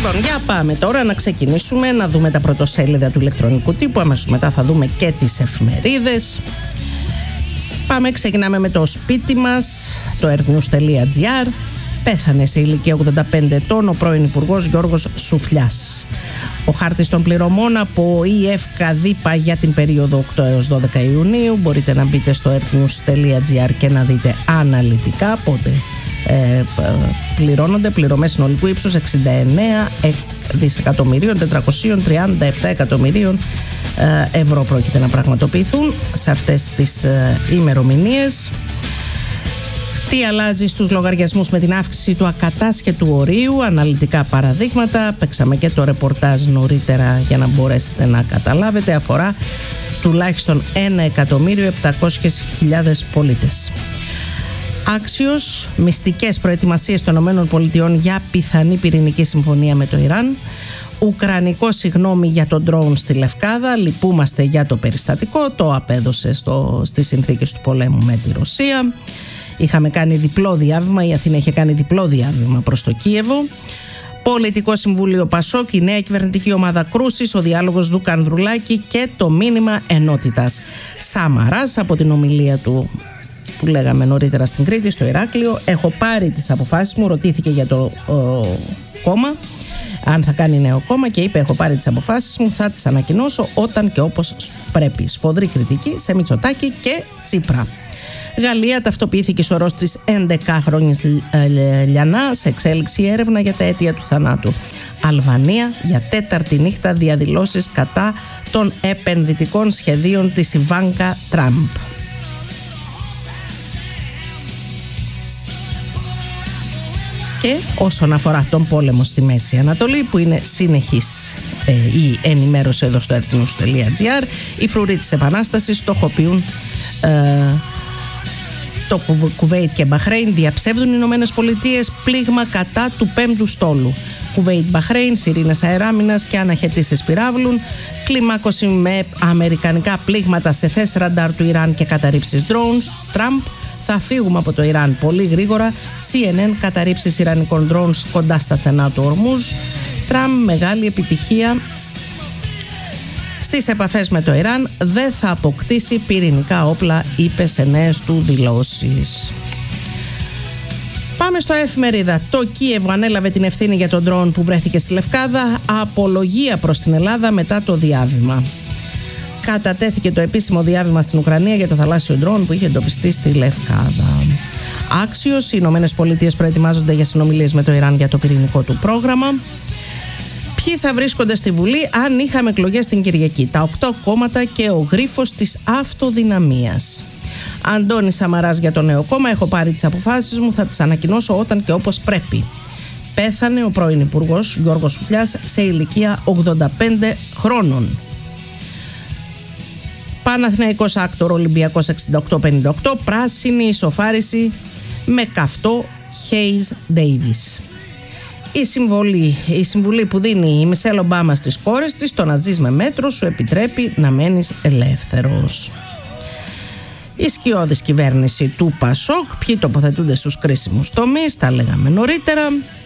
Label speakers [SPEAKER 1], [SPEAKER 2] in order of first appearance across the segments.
[SPEAKER 1] Λοιπόν, για πάμε τώρα να ξεκινήσουμε να δούμε τα πρωτοσέλιδα του ηλεκτρονικού τύπου. Αμέσως μετά θα δούμε και τις εφημερίδες. Πάμε, ξεκινάμε με το σπίτι μας, το earthnews.gr. Πέθανε σε ηλικία 85 ετών ο πρώην Υπουργός Γιώργος Σουφλιάς. Ο χάρτης των πληρωμών από ΙΕΦ-ΚΑΔΙΠΑ για την περίοδο 8 έως 12 Ιουνίου. Μπορείτε να μπείτε στο earthnews.gr και να δείτε αναλυτικά πότε πληρώνονται. Πληρωμές συνολικού ύψους 69.437 εκατομμυρίων ευρώ πρόκειται να πραγματοποιηθούν σε αυτές τις ημερομηνίες. Τι αλλάζει στους λογαριασμούς με την αύξηση του ακατάσχετου ορίου, αναλυτικά παραδείγματα. Παίξαμε και το ρεπορτάζ νωρίτερα για να μπορέσετε να καταλάβετε. Αφορά τουλάχιστον 1.700.000 πολίτες. Άξιος, μυστικές προετοιμασίες των ΗΠΑ για πιθανή πυρηνική συμφωνία με το Ιράν. Ουκρανικό συγγνώμη για τον ντρόουν στη Λευκάδα. Λυπούμαστε για το περιστατικό. Το απέδωσε στις συνθήκες του πολέμου με τη Ρωσία. Είχαμε κάνει διπλό διάβημα, η Αθήνα είχε κάνει διπλό διάβημα προς το Κίεβο. Πολιτικό Συμβούλιο Πασόκ, η νέα κυβερνητική ομάδα κρούσης, ο διάλογος Δούκα Ανδρουλάκη και το μήνυμα ενότητας. Σαμαράς από την ομιλία του που λέγαμε νωρίτερα στην Κρήτη, στο Ηράκλειο. Έχω πάρει τις αποφάσεις μου, ρωτήθηκε για το κόμμα, αν θα κάνει νέο κόμμα και είπε: έχω πάρει τις αποφάσεις μου, θα τις ανακοινώσω όταν και όπως πρέπει. Σφοδρή κριτική σε Μητσοτάκη και Τσίπρα. Γαλλία, ταυτοποιήθηκε η σωρός της 11χρονης Λιανά, σε εξέλιξη έρευνα για τα αίτια του θανάτου. Αλβανία, για τέταρτη νύχτα διαδηλώσεις κατά των επενδυτικών σχεδίων της Ιβάνκα Τραμπ. Και όσον αφορά τον πόλεμο στη Μέση Ανατολή, που είναι συνεχής η ενημέρωση εδώ στο earthnews.gr, οι φρουροί της Επανάστασης στοχοποιούν το Κουβέιτ και Μπαχρέιν. Διαψεύδουν οι Ηνωμένες Πολιτείες πλήγμα κατά του 5ου στόλου. Κουβέιτ, Μπαχρέιν, σιρήνες αεράμινας και αναχαιτήσεις πυράβλων. Κλιμάκωση με αμερικανικά πλήγματα σε θέσεις ραντάρ του Ιράν και καταρρήψεις drones. Τραμπ: θα φύγουμε από το Ιράν πολύ γρήγορα. CNN: καταρρήψεις ιρανικών drones κοντά στα στενά του Ορμούζ. Τραμπ: μεγάλη επιτυχία στις επαφές με το Ιράν, δεν θα αποκτήσει πυρηνικά όπλα, είπε σε νέες του δηλώσεις. Πάμε στο εφημερίδα. Το Κίεβο ανέλαβε την ευθύνη για τον ντρόουν που βρέθηκε στη Λευκάδα. Απολογία προς την Ελλάδα μετά το διάβημα. Κατατέθηκε το επίσημο διάβημα στην Ουκρανία για το θαλάσσιο ντρόουν που είχε εντοπιστεί στη Λευκάδα. Άξιος, οι Ηνωμένες Πολιτείες προετοιμάζονται για συνομιλίες με το Ιράν για το πυρηνικό του πρόγραμμα. Ποιοι θα βρίσκονται στη Βουλή αν είχαμε εκλογές την Κυριακή? Τα 8 κόμματα και ο γρίφος της αυτοδυναμίας. Αντώνης Σαμαράς για το νέο κόμμα: έχω πάρει τις αποφάσεις μου, θα τις ανακοινώσω όταν και όπως πρέπει. Πέθανε ο πρώην Υπουργός Γιώργος Σουφλιάς σε ηλικία 85 χρόνων. Παναθηναϊκός Άκτορ Ολυμπιακός 68-58. Πράσινη ισοφάριση με καυτό Χέις Ντέιβις. Η συμβουλή που δίνει η Μισελ Ομπάμα στις κόρες της: το να ζεις με μέτρο σου επιτρέπει να μένεις ελεύθερος. Η σκιώδης κυβέρνηση του Πασόκ, ποιοι τοποθετούνται στους κρίσιμους τομείς, τα λέγαμε νωρίτερα.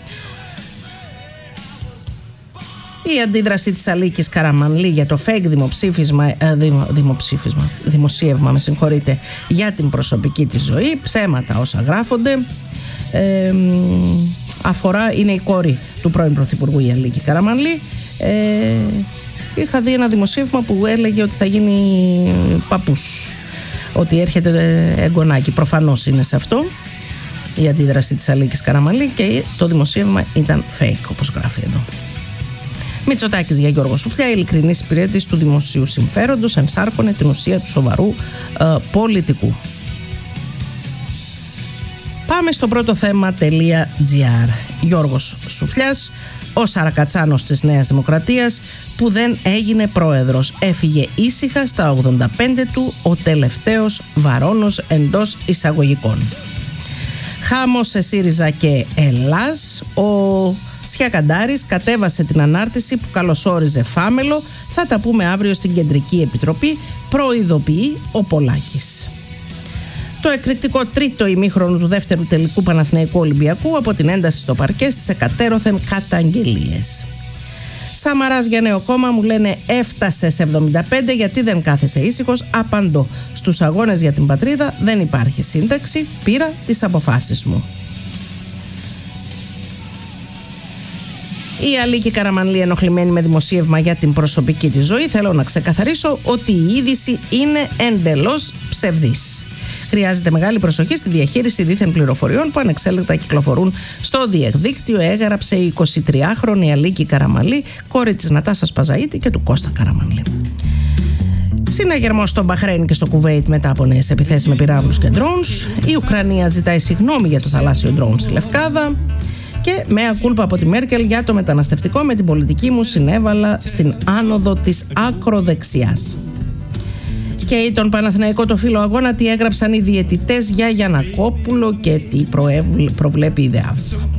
[SPEAKER 1] Η αντίδραση της Αλίκης Καραμανλή για το fake δημοσίευμα για την προσωπική της ζωή, ψέματα όσα γράφονται. Είναι η κόρη του πρώην Πρωθυπουργού, η Αλίκη Καραμανλή. Είχα δει ένα δημοσίευμα που έλεγε ότι θα γίνει παππούς, ότι έρχεται εγγονάκι. Προφανώς είναι σε αυτό η αντίδραση της Αλίκης Καραμανλή και το δημοσίευμα ήταν fake, όπως γράφει εδώ. Μητσοτάκης για Γιώργο Σουφλιά: ειλικρινής υπηρέτης του δημοσίου συμφέροντος, ενσάρκωνε την ουσία του σοβαρού πολιτικού. Πάμε στο πρώτο θέμα.gr. Γιώργος Σουφλιάς, ο Σαρακατσάνος της Νέας Δημοκρατίας που δεν έγινε πρόεδρος. Έφυγε ήσυχα στα 85 του, ο τελευταίος βαρώνος εντός εισαγωγικών. Χάμος σε ΣΥΡΙΖΑ και Ελλάς. Ο Σιακαντάρης κατέβασε την ανάρτηση που καλωσόριζε Φάμελο. Θα τα πούμε αύριο στην Κεντρική Επιτροπή, προειδοποιεί ο Πολάκης. Το εκρηκτικό τρίτο ημίχρονο του δεύτερου τελικού Παναθηναϊκού Ολυμπιακού από την ένταση στο παρκέ στις εκατέρωθεν καταγγελίες. Σαμαράς για νέο κόμμα, μου λένε έφτασε σε 75, γιατί δεν κάθεσαι ήσυχος? Απαντώ, στους αγώνες για την πατρίδα δεν υπάρχει σύνταξη, πήρα τις αποφάσεις μου. Η Αλίκη Καραμανλή ενοχλημένη με δημοσίευμα για την προσωπική της ζωή. Θέλω να ξεκαθαρίσω ότι η είδηση είναι εντελώς ψευδής. Χρειάζεται μεγάλη προσοχή στη διαχείριση δίθεν πληροφοριών που ανεξέλεγκτα κυκλοφορούν στο διαδίκτυο, έγραψε η 23χρονη Αλίκη Καραμανλή, κόρη της Νατάσας Παζαΐτη και του Κώστα Καραμανλή. Συναγερμός στο Μπαχρέιν και στο Κουβέιτ μετά από νέες επιθέσεις με πυράβλους και drones. Η Ουκρανία ζητάει συγγνώμη για το θαλάσσιο drone στη Λευκάδα. Και μέα κούλπα από τη Μέρκελ για το μεταναστευτικό, με την πολιτική μου συνέβαλα στην άνοδο της ακροδεξιάς. Και τον Παναθηναϊκό το φύλλο αγώνα, τι έγραψαν οι διαιτητές για Γιαννακόπουλο και τι προβλέπει η ΔΕΑΒ.